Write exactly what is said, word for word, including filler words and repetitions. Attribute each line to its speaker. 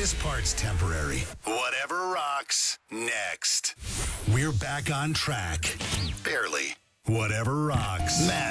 Speaker 1: This part's temporary. Whatever rocks, next. We're back on track. Barely. Whatever rocks. Matt